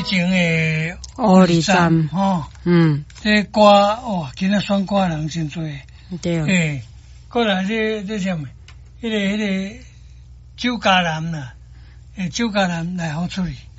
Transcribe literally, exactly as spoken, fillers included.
前的乌里站吼， 嗯， 这歌哦，今仔选歌人真多。 对， 诶，过来这这什么？迄个迄个酒家男啦，诶，酒家男来好处理。